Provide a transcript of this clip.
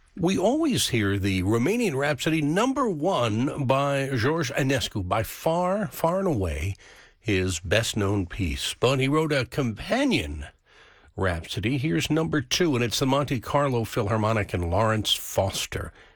We always hear the Romanian Rhapsody #1 by George Enescu, by far and away his best-known piece. But he wrote a companion Rhapsody. Here's #2, and it's the Monte Carlo Philharmonic and Lawrence Foster.